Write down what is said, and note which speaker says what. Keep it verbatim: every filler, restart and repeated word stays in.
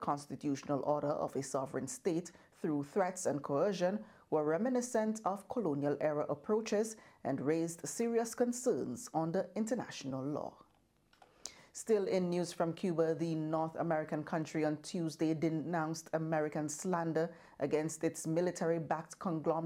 Speaker 1: constitutional order of a sovereign state through threats and coercion were reminiscent of colonial-era approaches and raised serious concerns under international law. Still in news from Cuba, the North American country on Tuesday denounced American slander against its military-backed conglomerate